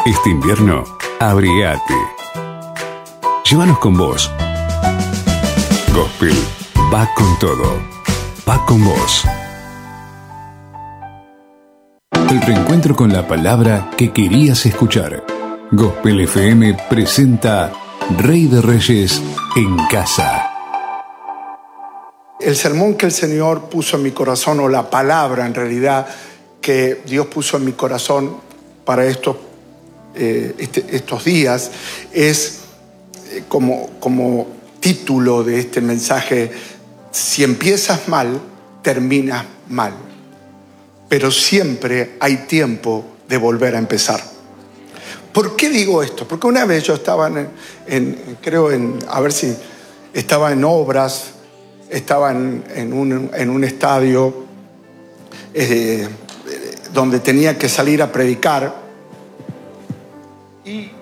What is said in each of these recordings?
Este invierno, abrigate. Llévanos con vos. Gospel va con todo. Va con vos. El reencuentro con la palabra que querías escuchar. Gospel FM presenta Rey de Reyes en casa. El sermón que el Señor puso en mi corazón, o la palabra en realidad que Dios puso en mi corazón para estos días, es como título de este mensaje: si empiezas mal, terminas mal, pero siempre hay tiempo de volver a empezar. ¿Por qué digo esto? Porque una vez yo estaba estaba en obras, estaba en un estadio donde tenía que salir a predicar, y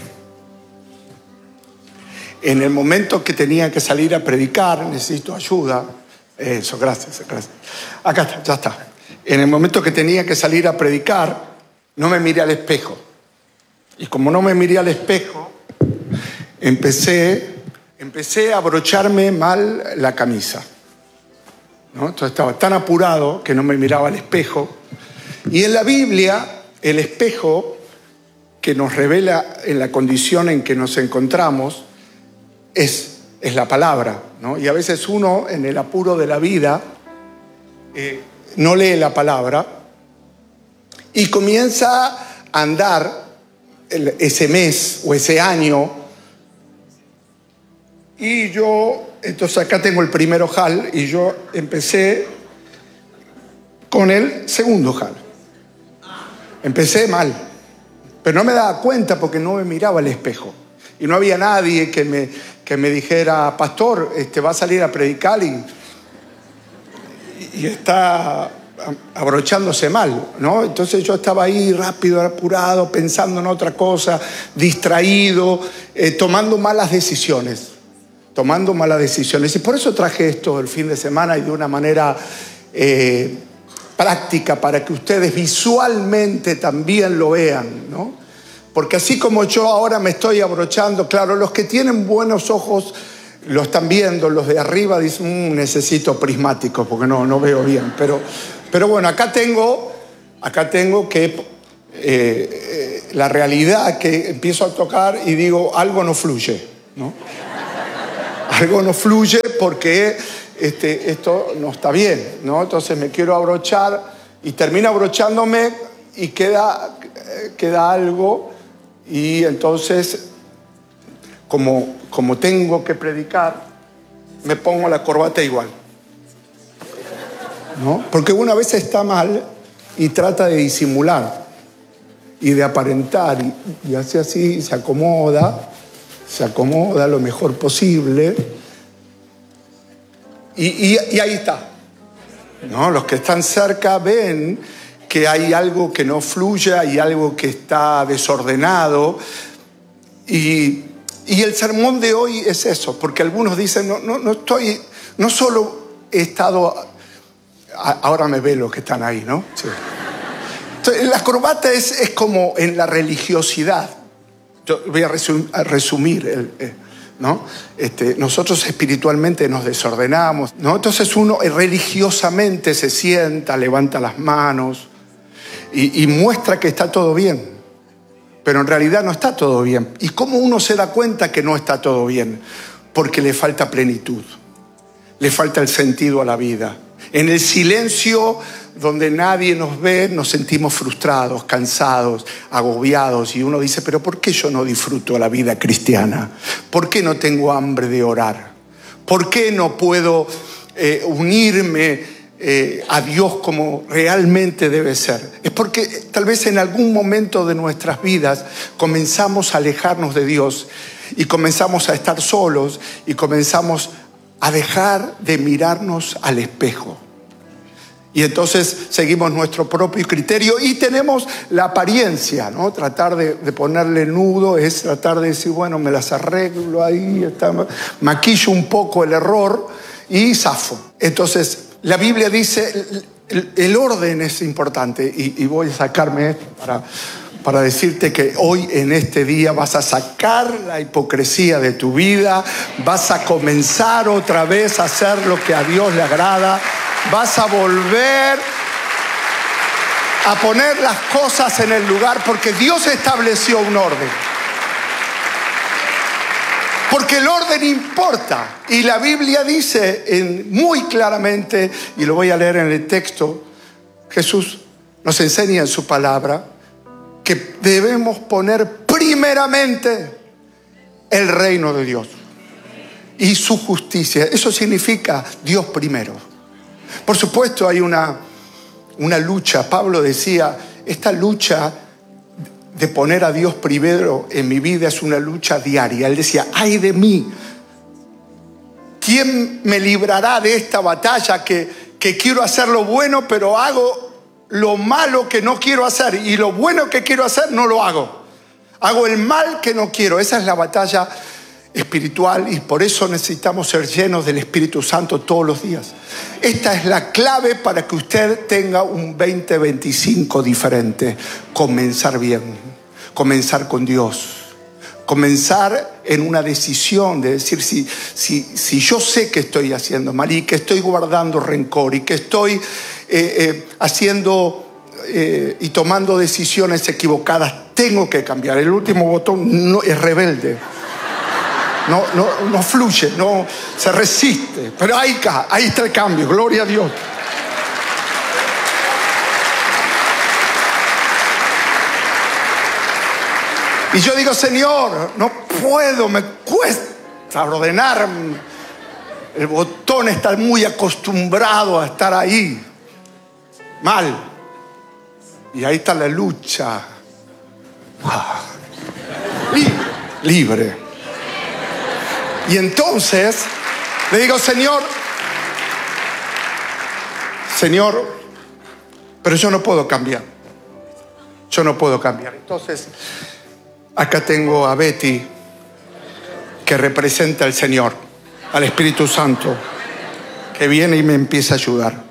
en el momento que tenía que salir a predicar, necesito ayuda. Eso, gracias. Acá está, ya está. En el momento que tenía que salir a predicar, no me miré al espejo. Y como no me miré al espejo, empecé a abrocharme mal la camisa, ¿no? Entonces estaba tan apurado que no me miraba al espejo. Y en la Biblia, el espejo que nos revela en la condición en que nos encontramos es la palabra, ¿no? Y a veces uno, en el apuro de la vida, no lee la palabra y comienza a andar ese mes o ese año. Y entonces acá tengo el primer ojal, y yo empecé con el segundo ojal. Empecé mal, pero no me daba cuenta porque no me miraba al espejo. Y no había nadie que me dijera: pastor, va a salir a predicar y está abrochándose mal, ¿no? Entonces yo estaba ahí rápido, apurado, pensando en otra cosa, distraído, tomando malas decisiones. Y por eso traje esto el fin de semana, y de una manera práctica, para que ustedes visualmente también lo vean, ¿no? Porque así como yo ahora me estoy abrochando, claro, los que tienen buenos ojos lo están viendo, los de arriba dicen: necesito prismáticos porque no veo bien. Pero bueno, acá tengo que la realidad, que empiezo a tocar y digo: algo no fluye, ¿no? Algo no fluye porque esto no está bien, ¿no? Entonces me quiero abrochar y termino abrochándome y queda algo. Y entonces, como tengo que predicar, me pongo la corbata igual, ¿no? Porque una vez está mal y trata de disimular y de aparentar, y hace así, se acomoda lo mejor posible, y ahí está, ¿no? Los que están cerca ven que hay algo que no fluye, hay algo que está desordenado. Y el sermón de hoy es eso, porque algunos dicen: no solo he estado, ahora me ven los que están ahí, ¿no? Sí. Entonces, la corbata es como en la religiosidad. Yo voy a resumir, ¿no? Nosotros espiritualmente nos desordenamos, ¿no? Entonces uno religiosamente se sienta, levanta las manos y muestra que está todo bien, pero en realidad no está todo bien. ¿Y cómo uno se da cuenta que no está todo bien? Porque le falta plenitud, le falta el sentido a la vida. En el silencio, donde nadie nos ve, nos sentimos frustrados, cansados, agobiados, y uno dice: pero ¿por qué yo no disfruto la vida cristiana? ¿Por qué no tengo hambre de orar? ¿Por qué no puedo unirme a Dios como realmente debe ser? Es porque tal vez en algún momento de nuestras vidas comenzamos a alejarnos de Dios, y comenzamos a estar solos, y comenzamos a dejar de mirarnos al espejo. Y entonces seguimos nuestro propio criterio y tenemos la apariencia, ¿no? Tratar de ponerle nudo es tratar de decir: bueno, me las arreglo ahí, maquillo un poco el error y zafo. Entonces, la Biblia dice, el orden es importante, y voy a sacarme esto para decirte que hoy en este día vas a sacar la hipocresía de tu vida, vas a comenzar otra vez a hacer lo que a Dios le agrada, vas a volver a poner las cosas en el lugar, porque Dios estableció un orden. Porque el orden importa. Y la Biblia dice muy claramente, y lo voy a leer en el texto, Jesús nos enseña en su palabra que debemos poner primeramente el reino de Dios y su justicia. Eso significa Dios primero. Por supuesto hay una lucha. Pablo decía, esta lucha de poner a Dios primero en mi vida es una lucha diaria. Él decía, ay de mí, ¿quién me librará de esta batalla que quiero hacer lo bueno, pero hago lo malo que no quiero hacer, y lo bueno que quiero hacer no lo hago? Hago el mal que no quiero. Esa es la batalla espiritual, y por eso necesitamos ser llenos del Espíritu Santo todos los días. Esta es la clave para que usted tenga un 2025 diferente. Comenzar bien, comenzar con Dios, comenzar en una decisión de decir, si yo sé que estoy haciendo mal y que estoy guardando rencor y que estoy haciendo y tomando decisiones equivocadas, tengo que cambiar. El último botón no es rebelde. No fluye, no se resiste. Pero ahí está el cambio, gloria a Dios. Y yo digo, Señor, no puedo, me cuesta ordenar. El botón está muy acostumbrado a estar ahí, mal. Y ahí está la lucha. Libre. Y entonces le digo, Señor, pero yo no puedo cambiar. Yo no puedo cambiar. Entonces, acá tengo a Betty, que representa al Señor, al Espíritu Santo, que viene y me empieza a ayudar.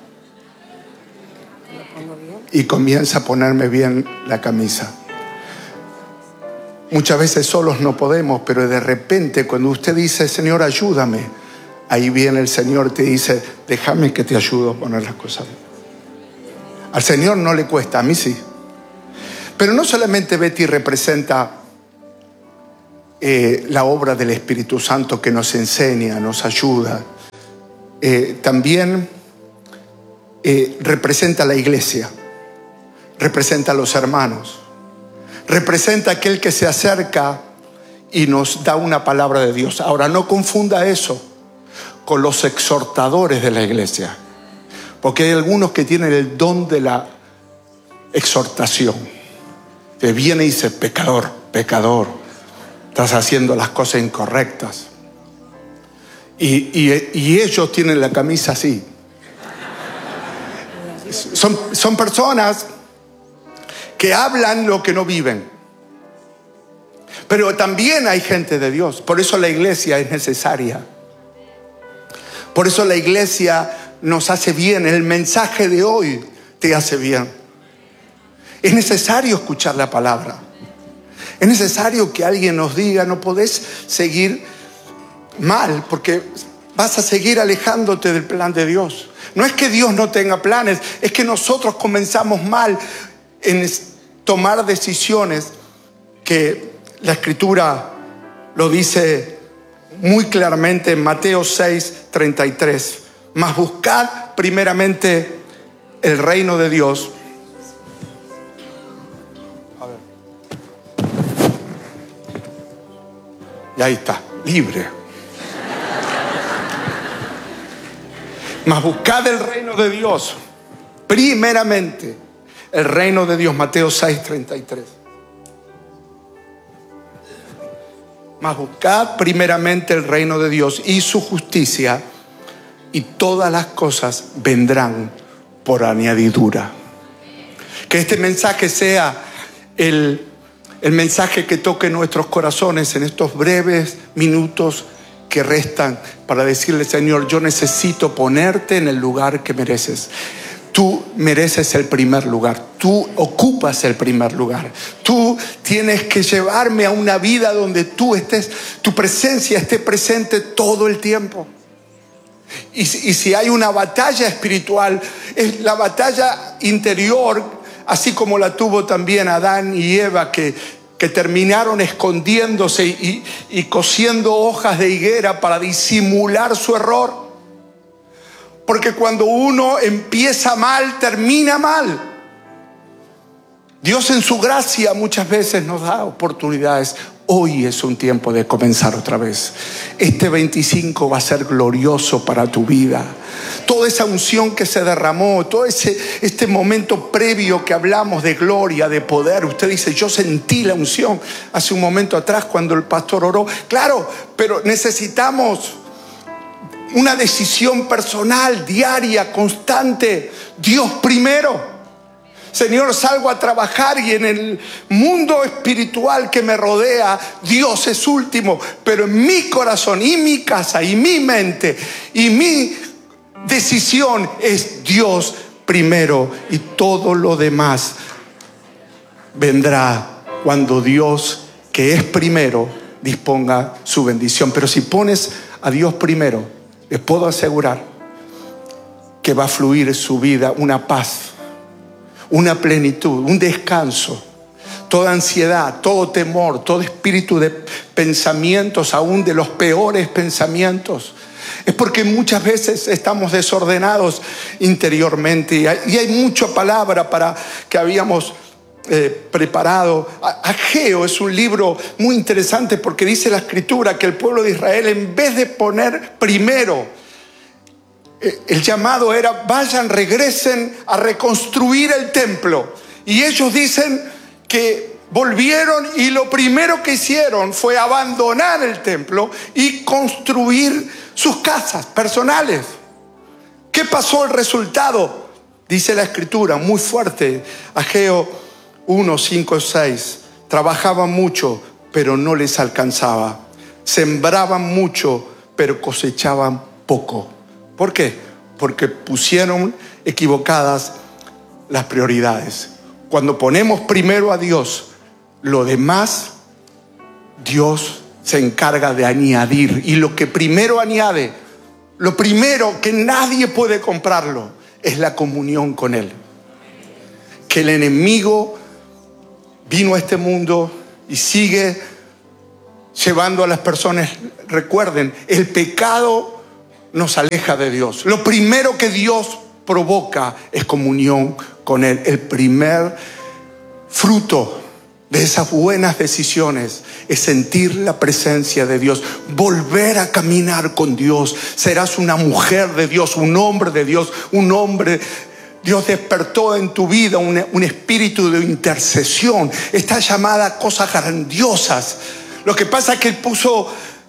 Y comienza a ponerme bien la camisa. Muchas veces solos no podemos, pero de repente cuando usted dice, Señor, ayúdame, ahí viene el Señor y te dice, déjame que te ayudo a poner las cosas bien. Al Señor no le cuesta, a mí sí. Pero no solamente Betty representa la obra del Espíritu Santo que nos enseña, nos ayuda, también representa a la iglesia, representa a los hermanos, representa a aquel que se acerca y nos da una palabra de Dios. Ahora, no confunda eso con los exhortadores de la iglesia, porque hay algunos que tienen el don de la exhortación, que viene y dice, pecador, estás haciendo las cosas incorrectas, y ellos tienen la camisa así. Son personas que hablan lo que no viven. Pero también hay gente de Dios. Por eso la iglesia es necesaria. Por eso la iglesia nos hace bien. El mensaje de hoy te hace bien. Es necesario escuchar la palabra. Es necesario que alguien nos diga, no podés seguir mal, porque vas a seguir alejándote del plan de Dios. No es que Dios no tenga planes, es que nosotros comenzamos mal en tomar decisiones que la Escritura lo dice muy claramente en Mateo 6:33. Mas buscad primeramente el reino de Dios. A ver. Y ahí está, libre. Mas buscad el reino de Dios primeramente. El reino de Dios, Mateo 6:33. Mas buscad primeramente el reino de Dios y su justicia, y todas las cosas vendrán por añadidura. Que este mensaje sea el mensaje que toque nuestros corazones en estos breves minutos que restan para decirle, Señor, yo necesito ponerte en el lugar que mereces. Tú mereces el primer lugar. Tú ocupas el primer lugar. Tú tienes que llevarme a una vida donde tú estés, tu presencia esté presente todo el tiempo. Y si hay una batalla espiritual, es la batalla interior, así como la tuvo también Adán y Eva, que terminaron escondiéndose y cosiendo hojas de higuera para disimular su error. Porque cuando uno empieza mal, termina mal. Dios en su gracia muchas veces nos da oportunidades. Hoy es un tiempo de comenzar otra vez. Este 25 va a ser glorioso para tu vida. Toda esa unción que se derramó, todo este momento previo que hablamos de gloria, de poder. Usted dice, yo sentí la unción hace un momento atrás cuando el pastor oró. Claro, pero necesitamos una decisión personal, diaria, constante. Dios primero. Señor, salgo a trabajar y en el mundo espiritual que me rodea, Dios es último. Pero en mi corazón y mi casa y mi mente y mi decisión es Dios primero. Y todo lo demás vendrá cuando Dios, que es primero, disponga su bendición. Pero si pones a Dios primero, les puedo asegurar que va a fluir en su vida una paz, una plenitud, un descanso. Toda ansiedad, todo temor, todo espíritu de pensamientos, aún de los peores pensamientos. Es porque muchas veces estamos desordenados interiormente. Y hay mucha palabra para que habíamos preparado. Ageo es un libro muy interesante porque dice la escritura que el pueblo de Israel, en vez de poner primero, el llamado era: vayan, regresen a reconstruir el templo. Y ellos dicen que volvieron y lo primero que hicieron fue abandonar el templo y construir sus casas personales. ¿Qué pasó? El resultado, dice la escritura muy fuerte, Ageo 1, 5, 6. Trabajaban mucho, pero no les alcanzaba. Sembraban mucho, pero cosechaban poco. ¿Por qué? Porque pusieron equivocadas las prioridades. Cuando ponemos primero a Dios, lo demás, Dios se encarga de añadir. Y lo que primero añade, lo primero que nadie puede comprarlo, es la comunión con Él. Que el enemigo vino a este mundo y sigue llevando a las personas. Recuerden, el pecado nos aleja de Dios. Lo primero que Dios provoca es comunión con Él. El primer fruto de esas buenas decisiones es sentir la presencia de Dios, volver a caminar con Dios. Serás una mujer de Dios, un hombre de Dios, un hombre. Dios despertó en tu vida un espíritu de intercesión. Está llamada a cosas grandiosas. Lo que pasa es que Él puso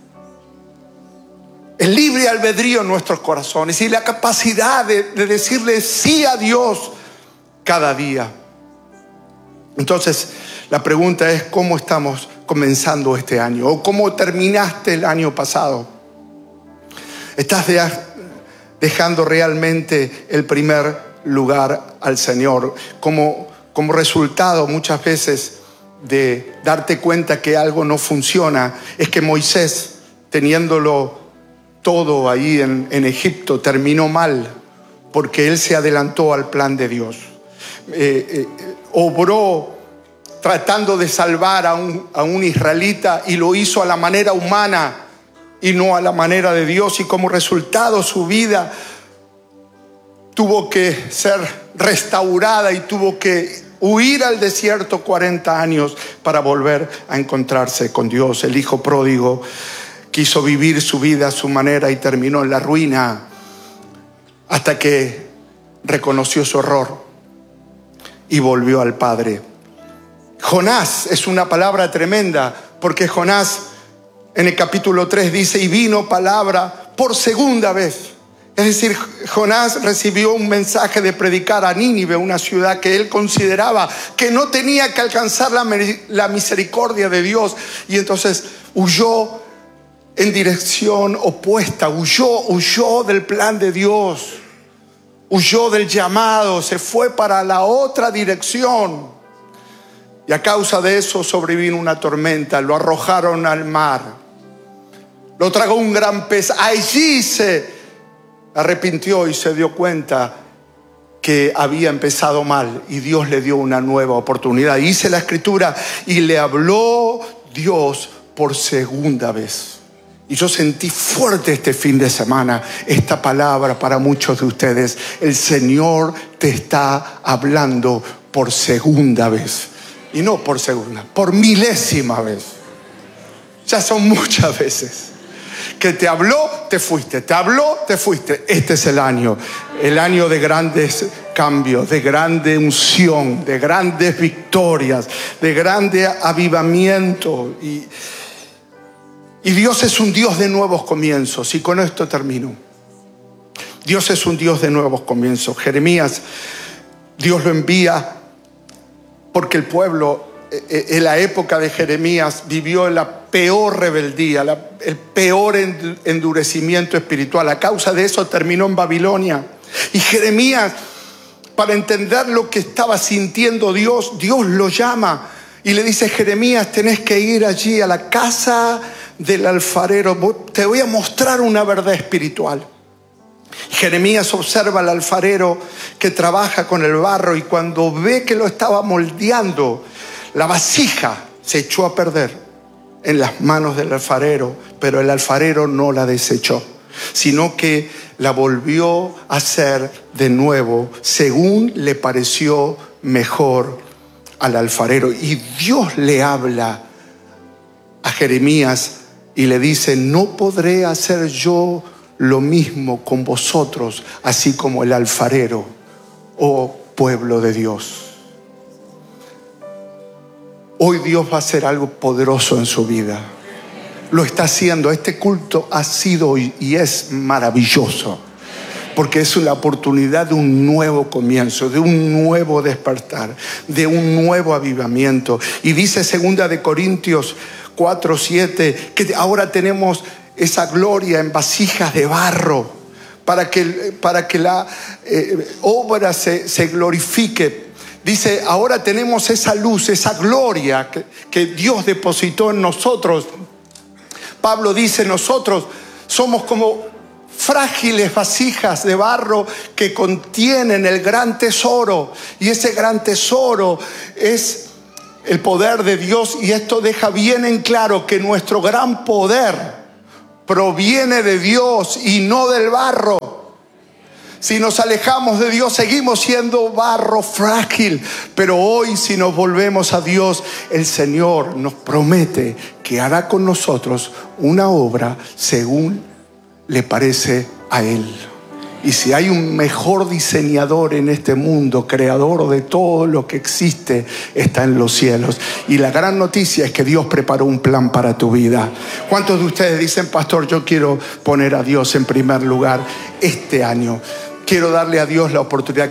el libre albedrío en nuestros corazones y la capacidad de decirle sí a Dios cada día. Entonces, la pregunta es: ¿cómo estamos comenzando este año? ¿O cómo terminaste el año pasado? ¿Estás dejando realmente el primer lugar al Señor? Como resultado muchas veces de darte cuenta que algo no funciona, es que Moisés, teniéndolo todo ahí en Egipto, terminó mal porque él se adelantó al plan de Dios. Obró tratando de salvar a un israelita y lo hizo a la manera humana y no a la manera de Dios, y como resultado su vida tuvo que ser restaurada y tuvo que huir al desierto 40 años para volver a encontrarse con Dios. El hijo pródigo quiso vivir su vida a su manera y terminó en la ruina hasta que reconoció su error y volvió al Padre. Jonás es una palabra tremenda, porque Jonás en el capítulo 3 dice: y vino palabra por segunda vez. Es decir, Jonás recibió un mensaje de predicar a Nínive, una ciudad que él consideraba que no tenía que alcanzar la misericordia de Dios. Y entonces huyó en dirección opuesta, huyó del plan de Dios. huyó del llamado, se fue para la otra dirección. Y a causa de eso sobrevino una tormenta, lo arrojaron al mar, lo tragó un gran pez. Allí se arrepintió y se dio cuenta que había empezado mal y Dios le dio una nueva oportunidad. Dice la Escritura, y le habló Dios por segunda vez. Y yo sentí fuerte este fin de semana esta palabra para muchos de ustedes. El Señor te está hablando por segunda vez. Y no por segunda, por milésima vez. Ya son muchas veces que te habló, te fuiste, te habló, te fuiste. Este es el año de grandes cambios, de grande unción, de grandes victorias, de grande avivamiento. Y Dios es un Dios de nuevos comienzos. Y con esto termino. Dios es un Dios de nuevos comienzos. Jeremías, Dios lo envía porque el pueblo, en la época de Jeremías, vivió la peor rebeldía, el peor endurecimiento espiritual. A causa de eso terminó en Babilonia. Y Jeremías, para entender lo que estaba sintiendo Dios lo llama y le dice: Jeremías, tenés que ir allí a la casa del alfarero. Te voy a mostrar una verdad espiritual. Jeremías observa al alfarero que trabaja con el barro, y cuando ve que lo estaba moldeando, la vasija se echó a perder en las manos del alfarero, pero el alfarero no la desechó, sino que la volvió a hacer de nuevo según le pareció mejor al alfarero. Y Dios le habla a Jeremías y le dice: no podré hacer yo lo mismo con vosotros, así como el alfarero, oh pueblo de Dios. Hoy Dios va a hacer algo poderoso en su vida. Lo está haciendo. Este culto ha sido y es maravilloso, porque es la oportunidad de un nuevo comienzo, de un nuevo despertar, de un nuevo avivamiento. Y dice 2 de Corintios 4:7 que ahora tenemos esa gloria en vasijas de barro para que la obra se glorifique. Dice, ahora tenemos esa luz, esa gloria que Dios depositó en nosotros. Pablo dice, nosotros somos como frágiles vasijas de barro que contienen el gran tesoro. Y ese gran tesoro es el poder de Dios. Y esto deja bien en claro que nuestro gran poder proviene de Dios y no del barro. Si nos alejamos de Dios, seguimos siendo barro frágil. Pero hoy, si nos volvemos a Dios, el Señor nos promete que hará con nosotros una obra según le parece a Él. Y si hay un mejor diseñador en este mundo, creador de todo lo que existe, está en los cielos. Y la gran noticia es que Dios preparó un plan para tu vida. ¿Cuántos de ustedes dicen, pastor, yo quiero poner a Dios en primer lugar este año? Quiero darle a Dios la oportunidad.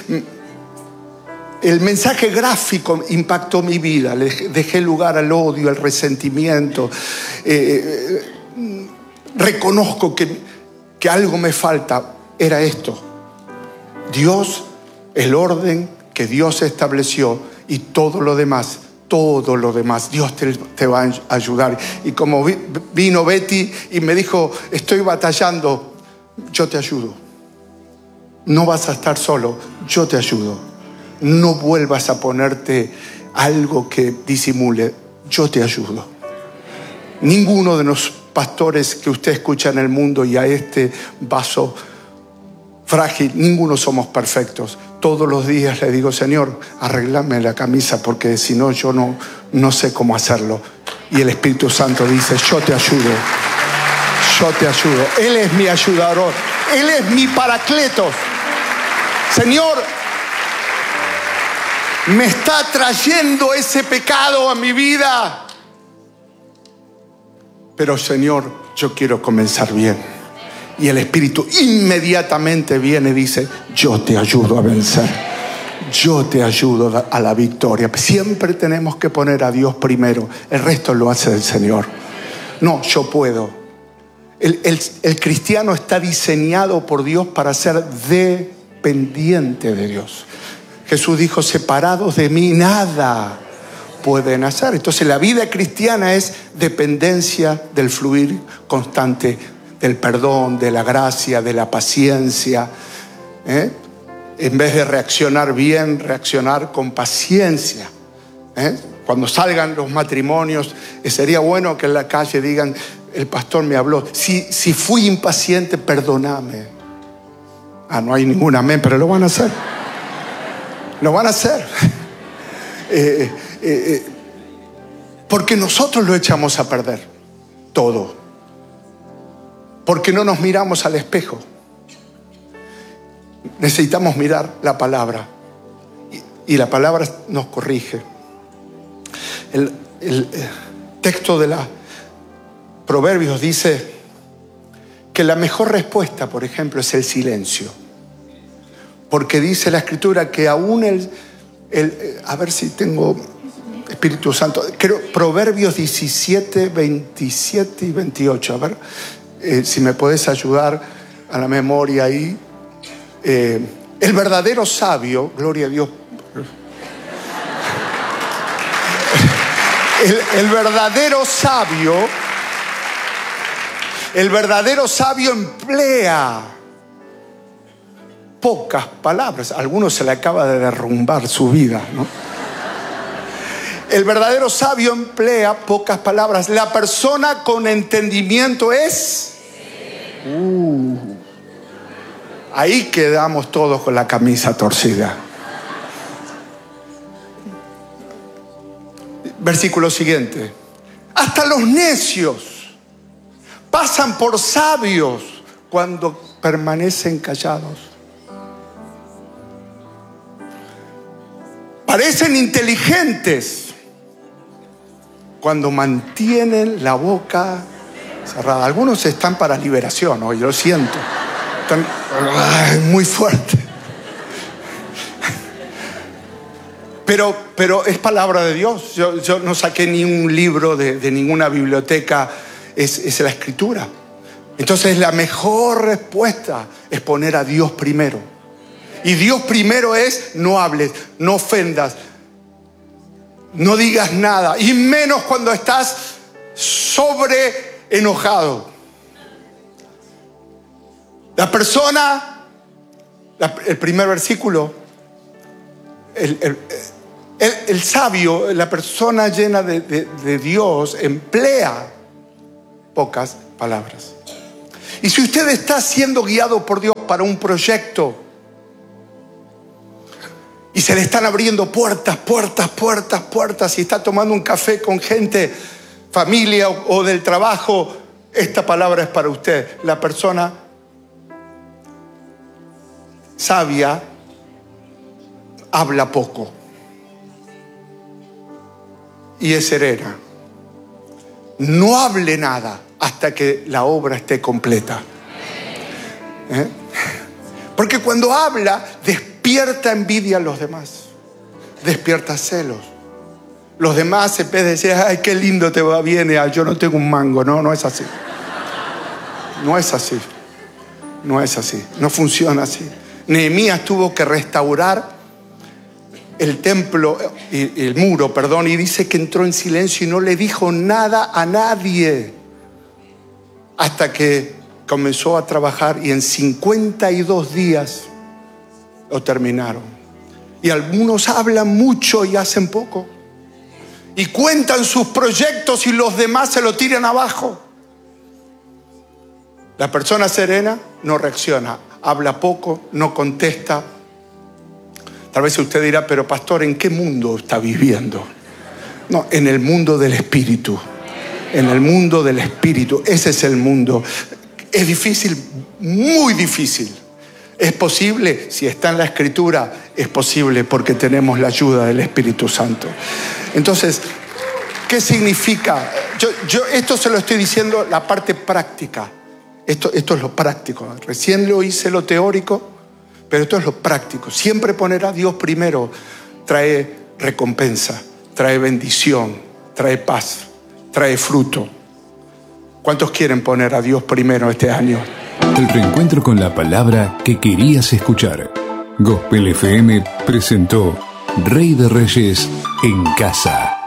El mensaje gráfico impactó mi vida. Le dejé lugar al odio, al resentimiento. Reconozco que algo me falta. Era esto: Dios, el orden que Dios estableció, y todo lo demás, Dios te va a ayudar. Y como vino Betty y me dijo, estoy batallando, yo te ayudo. No vas a estar solo, yo te ayudo. No vuelvas a ponerte algo que disimule, yo te ayudo. Ninguno de los pastores que usted escucha en el mundo y a este vaso frágil, ninguno somos perfectos. Todos los días le digo, Señor, arréglame la camisa, porque si no, yo no sé cómo hacerlo. Y el Espíritu Santo dice, yo te ayudo. Yo te ayudo. Él es mi ayudador. Él es mi paracletos. Señor, me está trayendo ese pecado a mi vida. Pero Señor, yo quiero comenzar bien. Y el Espíritu inmediatamente viene y dice, yo te ayudo a vencer. Yo te ayudo a la victoria. Siempre tenemos que poner a Dios primero. El resto lo hace el Señor. No, yo puedo. El cristiano está diseñado por Dios para ser dependiente de Dios. Jesús dijo, separados de mí nada pueden hacer. Entonces la vida cristiana es dependencia del fluir constante del perdón, de la gracia, de la paciencia. En vez de reaccionar bien, reaccionar con paciencia. Cuando salgan los matrimonios, sería bueno que en la calle digan, el pastor me habló, si fui impaciente, perdóname. No hay ningún amén, pero lo van a hacer. Lo van a hacer. Porque nosotros lo echamos a perder todo. Porque no nos miramos al espejo. Necesitamos mirar la palabra. Y la palabra nos corrige. El texto de la Proverbios dice que la mejor respuesta, por ejemplo, es el silencio. Porque dice la Escritura que aún a ver si tengo Espíritu Santo, creo Proverbios 17, 27 y 28. A ver si me podés ayudar a la memoria ahí. El verdadero sabio, gloria a Dios. El verdadero sabio emplea pocas palabras. A algunos se le acaba de derrumbar su vida, ¿no? El verdadero sabio emplea pocas palabras. La persona con entendimiento es... Ahí quedamos todos con la camisa torcida. Versículo siguiente. Hasta los necios pasan por sabios cuando permanecen callados. Parecen inteligentes cuando mantienen la boca cerrada. Algunos están para liberación hoy, lo siento. Están muy fuerte. Pero es palabra de Dios. Yo no saqué ni un libro de ninguna biblioteca. Es la Escritura. Entonces la mejor respuesta es poner a Dios primero. Y Dios primero es: no hables, no ofendas, no digas nada. Y menos cuando estás sobre enojado. La persona, el primer versículo, el sabio, la persona llena de Dios, emplea pocas palabras. Y si usted está siendo guiado por Dios para un proyecto y se le están abriendo puertas, y está tomando un café con gente, familia o del trabajo, esta palabra es para usted. La persona sabia habla poco y es serena. No hable nada hasta que la obra esté completa. Porque cuando habla, despierta envidia a los demás, despierta celos. Los demás, en vez de decir: ay, qué lindo te va bien, yo no tengo un mango. No es así. No es así. No es así. No funciona así. Nehemías tuvo que restaurar el templo, el muro, y dice que entró en silencio y no le dijo nada a nadie hasta que comenzó a trabajar, y en 52 días lo terminaron. Y algunos hablan mucho y hacen poco, y cuentan sus proyectos y los demás se lo tiran abajo. La persona serena no reacciona, habla poco, no contesta. Tal vez usted dirá: pero pastor, ¿en qué mundo está viviendo? No, en el mundo del Espíritu. En el mundo del Espíritu. Ese es el mundo. Es difícil, muy difícil. Es posible, si está en la Escritura, es posible porque tenemos la ayuda del Espíritu Santo. Entonces, ¿qué significa? Esto se lo estoy diciendo, la parte práctica. Esto es lo práctico. Recién lo hice lo teórico, pero esto es lo práctico. Siempre poner a Dios primero trae recompensa, trae bendición, trae paz, trae fruto. ¿Cuántos quieren poner a Dios primero este año? El reencuentro con la palabra que querías escuchar. Gospel FM presentó Rey de Reyes en Casa.